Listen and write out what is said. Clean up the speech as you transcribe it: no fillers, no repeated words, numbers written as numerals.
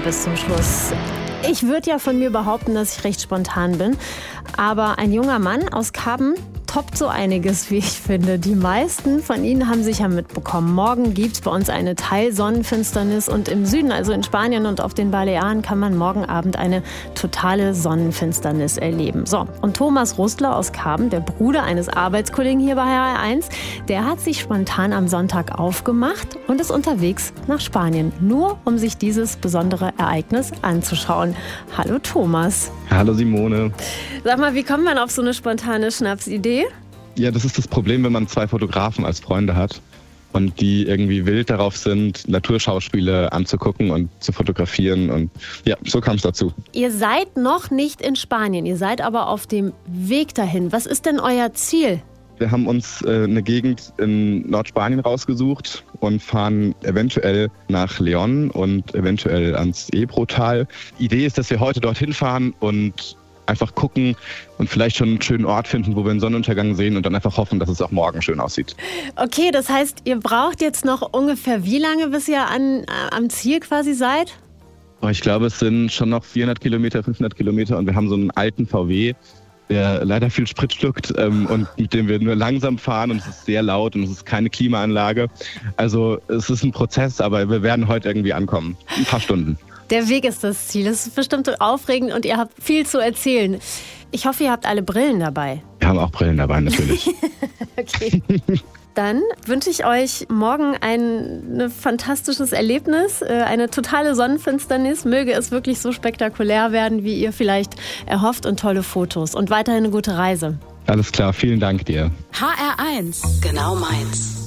bis zum Schluss. Ich würde ja von mir behaupten, dass ich recht spontan bin. Aber ein junger Mann aus Karben toppt so einiges, wie ich finde. Die meisten von Ihnen haben sicher mitbekommen. Morgen gibt es bei uns eine Teilsonnenfinsternis und im Süden, also in Spanien und auf den Balearen, kann man morgen Abend eine totale Sonnenfinsternis erleben. So, und Thomas Rustler aus Karben, der Bruder eines Arbeitskollegen hier bei HR1, der hat sich spontan am Sonntag aufgemacht und ist unterwegs nach Spanien, nur um sich dieses besondere Ereignis anzuschauen. Hallo Thomas. Hallo Simone. Sag mal, wie kommt man auf so eine spontane Schnapsidee? Ja, das ist das Problem, wenn man 2 Fotografen als Freunde hat und die irgendwie wild darauf sind, Naturschauspiele anzugucken und zu fotografieren. Und ja, so kam es dazu. Ihr seid noch nicht in Spanien, ihr seid aber auf dem Weg dahin. Was ist denn euer Ziel? Wir haben uns eine Gegend in Nordspanien rausgesucht und fahren eventuell nach León und eventuell ans Ebrotal. Die Idee ist, dass wir heute dorthin fahren und einfach gucken und vielleicht schon einen schönen Ort finden, wo wir einen Sonnenuntergang sehen und dann einfach hoffen, dass es auch morgen schön aussieht. Okay, das heißt, ihr braucht jetzt noch ungefähr wie lange, bis ihr am Ziel quasi seid? Ich glaube, es sind schon noch 400 Kilometer, 500 Kilometer und wir haben so einen alten VW, der leider viel Sprit schluckt und mit dem wir nur langsam fahren und es ist sehr laut und es ist keine Klimaanlage. Also es ist ein Prozess, aber wir werden heute irgendwie ankommen. Ein paar Stunden. Der Weg ist das Ziel. Es ist bestimmt aufregend und ihr habt viel zu erzählen. Ich hoffe, ihr habt alle Brillen dabei. Wir haben auch Brillen dabei, natürlich. Okay. Dann wünsche ich euch morgen ein fantastisches Erlebnis, eine totale Sonnenfinsternis. Möge es wirklich so spektakulär werden, wie ihr vielleicht erhofft und tolle Fotos. Und weiterhin eine gute Reise. Alles klar, vielen Dank dir. HR1, genau meins.